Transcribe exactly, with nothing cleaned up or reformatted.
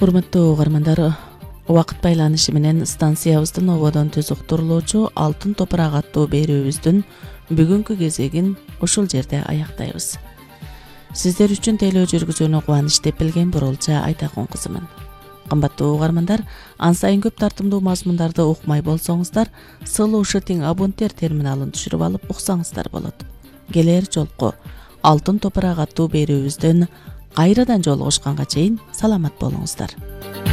Урматтуу угармандар, убакыт байланышы менен станциябыздын ободон түз уктурулуучу Алтын топурак аттуу берүүбүздүн бүгүнкү кезегин ушул жерде аяктайбыз. Сиздер үчүн тейлөө жүргүзүүнү кубаныч деп билген Бурулча Айтакун кызымын. Кымбаттуу угармандар, ан сайын көп тартымдуу мазмундарды укмай болсоңуздар, сылуу шытиң абунтер терминалын түшүрүп алып уксаңыздар болот. Келер жолку Алтын топурак аттуу берүүбүздөн кайрадан жолугушканга чейин саламат болуңуздар.